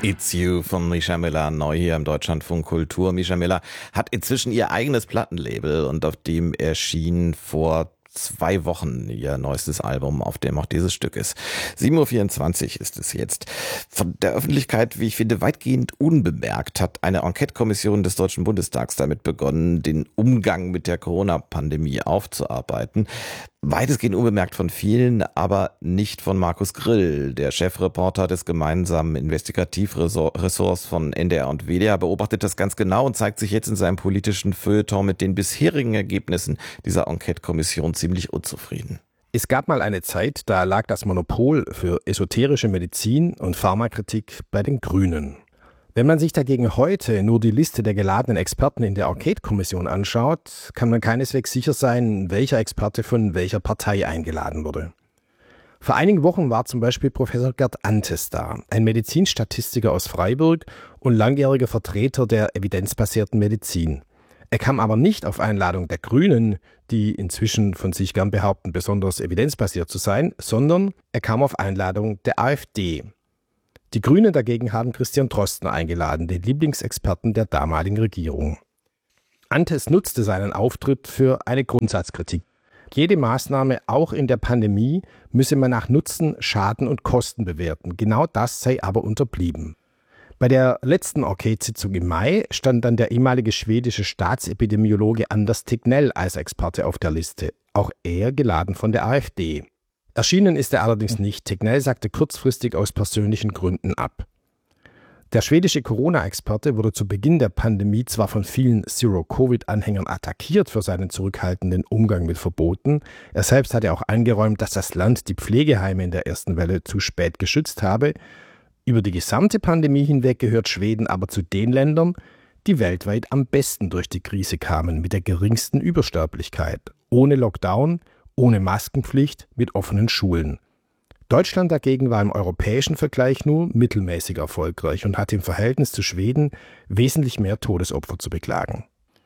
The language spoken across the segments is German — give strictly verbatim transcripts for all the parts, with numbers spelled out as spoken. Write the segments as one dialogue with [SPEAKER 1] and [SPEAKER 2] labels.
[SPEAKER 1] It's You von Misha Miller, neu hier im Deutschlandfunk Kultur. Misha Miller hat inzwischen ihr eigenes Plattenlabel und auf dem erschien vor zwei Wochen ihr neuestes Album, auf dem auch dieses Stück ist. sieben Uhr vierundzwanzig ist es jetzt. Von der Öffentlichkeit, wie ich finde, weitgehend unbemerkt, hat eine Enquete-Kommission des Deutschen Bundestags damit begonnen, den Umgang mit der Corona-Pandemie aufzuarbeiten. Weitestgehend unbemerkt von vielen, aber nicht von Markus Grill, der Chefreporter des gemeinsamen Investigativressorts von N D R und W D R, beobachtet das ganz genau und zeigt sich jetzt in seinem politischen Feuilleton mit den bisherigen Ergebnissen dieser Enquete-Kommission ziemlich unzufrieden.
[SPEAKER 2] Es gab mal eine Zeit, da lag das Monopol für esoterische Medizin und Pharmakritik bei den Grünen. Wenn man sich dagegen heute nur die Liste der geladenen Experten in der Enquete-Kommission anschaut, kann man keineswegs sicher sein, welcher Experte von welcher Partei eingeladen wurde. Vor einigen Wochen war zum Beispiel Professor Gerd Antes da, ein Medizinstatistiker aus Freiburg und langjähriger Vertreter der evidenzbasierten Medizin. Er kam aber nicht auf Einladung der Grünen, die inzwischen von sich gern behaupten, besonders evidenzbasiert zu sein, sondern er kam auf Einladung der AfD. Die Grünen dagegen haben Christian Drosten eingeladen, den Lieblingsexperten der damaligen Regierung. Antes nutzte seinen Auftritt für eine Grundsatzkritik. Jede Maßnahme, auch in der Pandemie, müsse man nach Nutzen, Schaden und Kosten bewerten. Genau das sei aber unterblieben. Bei der letzten Enquete-Sitzung im Mai stand dann der ehemalige schwedische Staatsepidemiologe Anders Tegnell als Experte auf der Liste. Auch er geladen von der AfD. Erschienen ist er allerdings nicht. Tegnell sagte kurzfristig aus persönlichen Gründen ab. Der schwedische Corona-Experte wurde zu Beginn der Pandemie zwar von vielen Zero-Covid-Anhängern attackiert für seinen zurückhaltenden Umgang mit Verboten. Er selbst hatte auch eingeräumt, dass das Land die Pflegeheime in der ersten Welle zu spät geschützt habe. Über die gesamte Pandemie hinweg gehört Schweden aber zu den Ländern, die weltweit am besten durch die Krise kamen, mit der geringsten Übersterblichkeit, ohne Lockdown, ohne Maskenpflicht, mit offenen Schulen. Deutschland dagegen war im europäischen Vergleich nur mittelmäßig erfolgreich und hat im Verhältnis zu Schweden wesentlich mehr Todesopfer zu beklagen.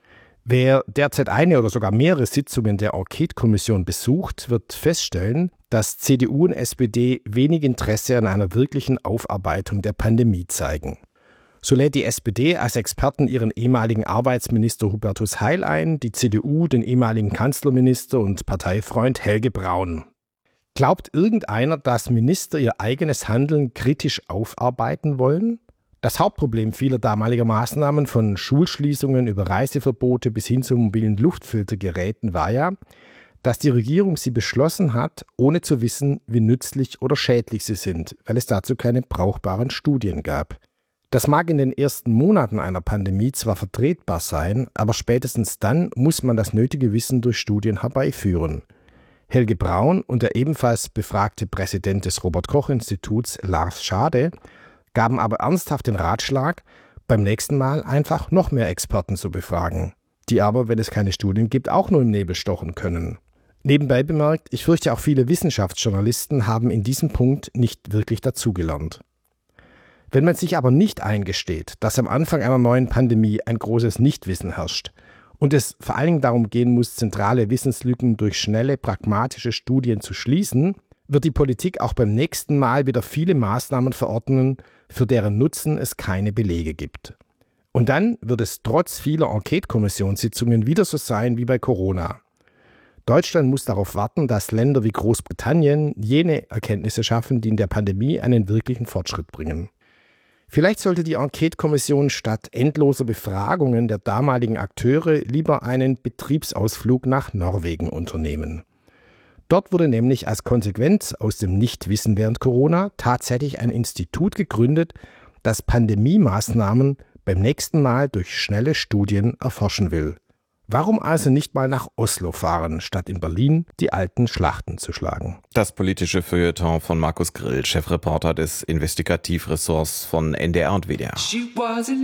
[SPEAKER 2] Wer derzeit eine oder sogar mehrere Sitzungen der Enquete-Kommission besucht, wird feststellen, dass C D U und S P D wenig Interesse an einer wirklichen Aufarbeitung der Pandemie zeigen. So lädt die S P D als Experten ihren ehemaligen Arbeitsminister Hubertus Heil ein, die C D U den ehemaligen Kanzlerminister und Parteifreund Helge Braun. Glaubt irgendeiner, dass Minister ihr eigenes Handeln kritisch aufarbeiten wollen? Das Hauptproblem vieler damaliger Maßnahmen, von Schulschließungen über Reiseverbote bis hin zu mobilen Luftfiltergeräten, war ja, dass die Regierung sie beschlossen hat, ohne zu wissen, wie nützlich oder schädlich sie sind, weil es dazu keine brauchbaren Studien gab. Das mag in den ersten Monaten einer Pandemie zwar vertretbar sein, aber spätestens dann muss man das nötige Wissen durch Studien herbeiführen. Helge Braun und der ebenfalls befragte Präsident des Robert-Koch-Instituts, Lars Schade, gaben aber ernsthaft den Ratschlag, beim nächsten Mal einfach noch mehr Experten zu befragen, die aber, wenn es keine Studien gibt, auch nur im Nebel stochen können. Nebenbei bemerkt, ich fürchte auch viele Wissenschaftsjournalisten haben in diesem Punkt nicht wirklich dazugelernt. Wenn man sich aber nicht eingesteht, dass am Anfang einer neuen Pandemie ein großes Nichtwissen herrscht und es vor allen Dingen darum gehen muss, zentrale Wissenslücken durch schnelle, pragmatische Studien zu schließen, wird die Politik auch beim nächsten Mal wieder viele Maßnahmen verordnen, für deren Nutzen es keine Belege gibt. Und dann wird es trotz vieler Enquete-Kommissionssitzungen wieder so sein wie bei Corona. Deutschland muss darauf warten, dass Länder wie Großbritannien jene Erkenntnisse schaffen, die in der Pandemie einen wirklichen Fortschritt bringen. Vielleicht sollte die Enquete-Kommission statt endloser Befragungen der damaligen Akteure lieber einen Betriebsausflug nach Norwegen unternehmen. Dort wurde nämlich als Konsequenz aus dem Nichtwissen während Corona tatsächlich ein Institut gegründet, das Pandemie-Maßnahmen beim nächsten Mal durch schnelle Studien erforschen will. Warum also nicht mal nach Oslo fahren, statt in Berlin die alten Schlachten zu schlagen?
[SPEAKER 1] Das politische Feuilleton von Markus Grill, Chefreporter des Investigativressorts von N D R und W D R.